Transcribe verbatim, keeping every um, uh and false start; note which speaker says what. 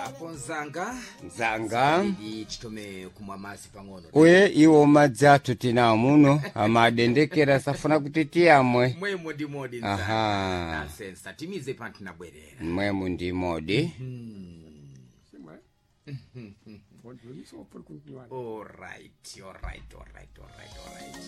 Speaker 1: apo nzanga
Speaker 2: nzanga
Speaker 1: ndi chitome kumwa mazi pang'ono
Speaker 2: uye iwo madzi athu tinawo muno amadendekera safuna kuti tiyamwe
Speaker 1: mwemo ndi modi
Speaker 2: Aha.
Speaker 1: nzanga nonsense timize panti nabwerera
Speaker 2: mwemu ndi modi
Speaker 1: all right all right all right all right all right